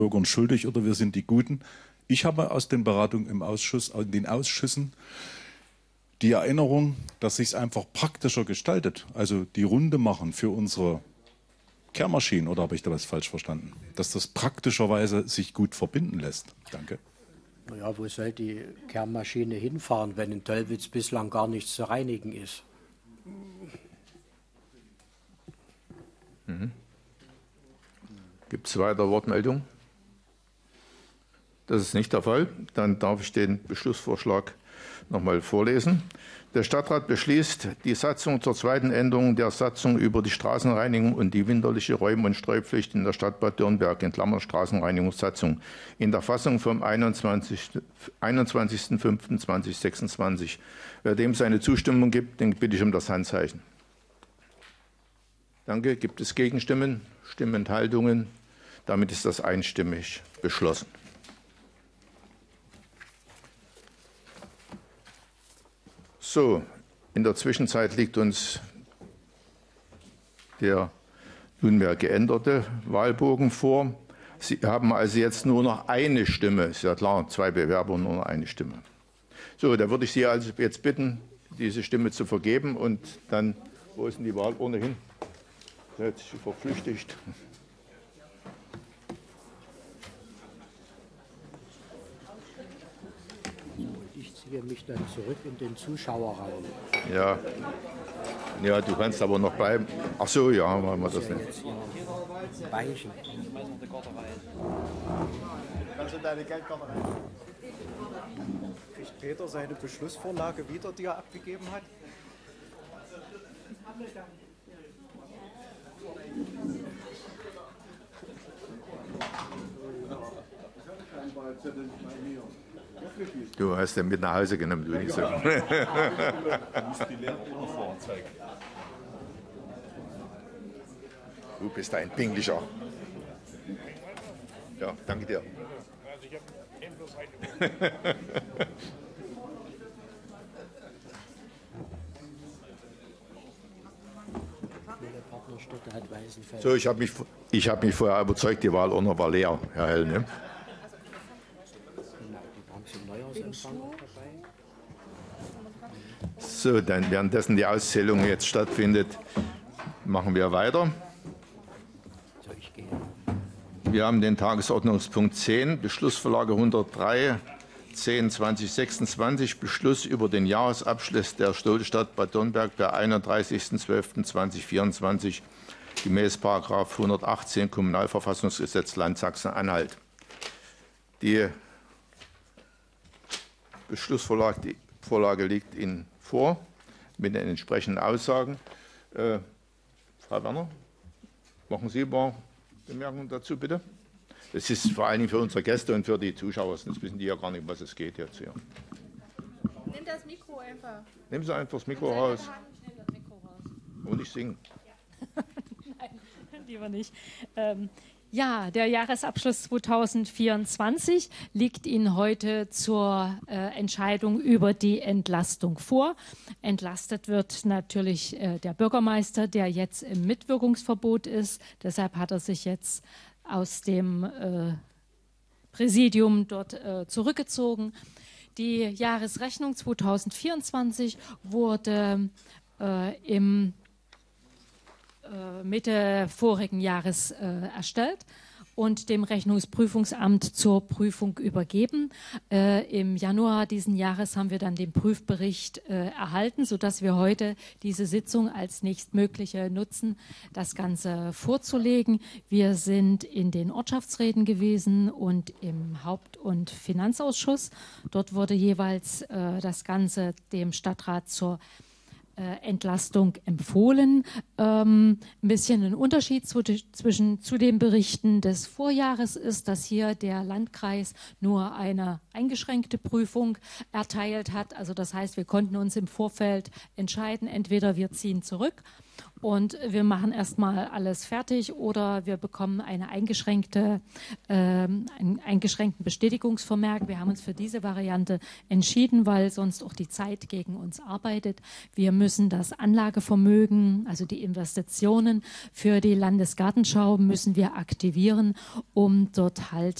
Bürgern schuldig oder wir sind die Guten. Ich habe aus den Beratungen im Ausschuss, in den Ausschüssen die Erinnerung, dass sich es einfach praktischer gestaltet. Also die Runde machen für unsere Kehrmaschinen, oder habe ich da was falsch verstanden? Dass das praktischerweise sich gut verbinden lässt. Danke. Naja, wo soll die Kehrmaschine hinfahren, wenn in Tölwitz bislang gar nichts zu reinigen ist? Gibt es weitere Wortmeldungen? Das ist nicht der Fall. Dann darf ich den Beschlussvorschlag noch mal vorlesen. Der Stadtrat beschließt die Satzung zur zweiten Änderung der Satzung über die Straßenreinigung und die winterliche Räum- und Streupflicht in der Stadt Bad Dürnberg in Klammern Straßenreinigungssatzung in der Fassung vom 21.05.2026. Wer dem seine Zustimmung gibt, den bitte ich um das Handzeichen. Danke. Gibt es Gegenstimmen, Stimmenthaltungen? Damit ist das einstimmig beschlossen. So, in der Zwischenzeit liegt uns der nunmehr geänderte Wahlbogen vor. Sie haben also jetzt nur noch eine Stimme. Ist ja klar, 2 Bewerber, nur noch eine Stimme. So, da würde ich Sie also jetzt bitten, diese Stimme zu vergeben. Und dann, wo ist denn die Wahlurne hin? Sie hat sich verflüchtigt. Ich ziehe mich dann zurück in den Zuschauerraum. Ja. Ja, du kannst aber noch bleiben. Ach so, ja, machen wir das nicht. Weichen. Kannst du deine Geldkarte rein? Kriegt Peter seine Beschlussvorlage wieder, die er abgegeben hat? Du hast den mit nach Hause genommen, du nicht so. Du bist ein Pinglicher. Ja, danke dir. So, ich habe mich vorher überzeugt, die Wahlurne war leer, Herr Hell. Ne? So, dann währenddessen die Auszählung jetzt stattfindet, machen wir weiter. Wir haben den Tagesordnungspunkt 10, Beschlussvorlage 103, 10/2026, Beschluss über den Jahresabschluss der Stadt Bad Dürnberg per 31.12.2024 gemäß § 118 Kommunalverfassungsgesetz Land Sachsen-Anhalt. Die Beschlussvorlage liegt Ihnen vor mit den entsprechenden Aussagen. Frau Werner, machen Sie ein paar Bemerkungen dazu, bitte? Das ist vor allen Dingen für unsere Gäste und für die Zuschauer, sonst wissen die ja gar nicht, was es geht jetzt hier. Nimm das Mikro einfach. Nehmen Sie einfach das Mikro raus. Ich nehme das Mikro raus. Und nicht singen. Ja. Nein, lieber nicht. Ja, der Jahresabschluss 2024 liegt Ihnen heute zur Entscheidung über die Entlastung vor. Entlastet wird natürlich der Bürgermeister, der jetzt im Mitwirkungsverbot ist. Deshalb hat er sich jetzt aus dem Präsidium dort zurückgezogen. Die Jahresrechnung 2024 wurde im Mitte vorigen Jahres erstellt und dem Rechnungsprüfungsamt zur Prüfung übergeben. Im Januar diesen Jahres haben wir dann den Prüfbericht erhalten, sodass wir heute diese Sitzung als nächstmögliche nutzen, das Ganze vorzulegen. Wir sind in den Ortschaftsräten gewesen und im Haupt- und Finanzausschuss. Dort wurde jeweils das Ganze dem Stadtrat zur Entlastung empfohlen. Ein bisschen ein Unterschied zu den Berichten des Vorjahres ist, dass hier der Landkreis nur eine eingeschränkte Prüfung erteilt hat. Also das heißt, wir konnten uns im Vorfeld entscheiden, entweder wir ziehen zurück und wir machen erstmal alles fertig oder wir bekommen einen eingeschränkten Bestätigungsvermerk. Wir haben uns für diese Variante entschieden, weil sonst auch die Zeit gegen uns arbeitet. Wir müssen das Anlagevermögen, also die Investitionen für die Landesgartenschau müssen wir aktivieren, um dort halt